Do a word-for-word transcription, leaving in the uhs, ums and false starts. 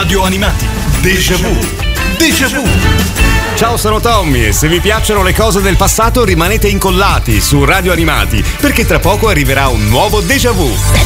Radio Animati. Déjà vu. Déjà vu. Ciao, sono Tommy e se vi piacciono le cose del passato rimanete incollati su Radio Animati perché tra poco arriverà un nuovo Déjà vu.